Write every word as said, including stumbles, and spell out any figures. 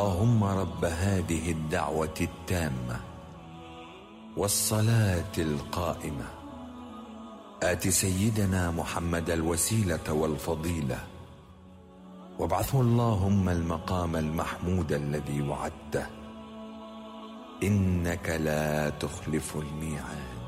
اللهم رب هذه الدعوة التامة والصلاة القائمة آت سيدنا محمد الوسيلة والفضيلة وابعثه اللهم المقام المحمود الذي وعدته إنك لا تخلف الميعاد.